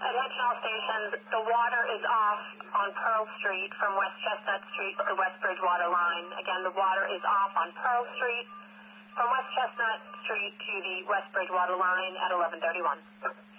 Attention all stations, the water is off on Pearl Street from West Chestnut Street to the West Bridgewater line. Again, the water is off on Pearl Street from West Chestnut Street to the West Bridgewater line at 11:31.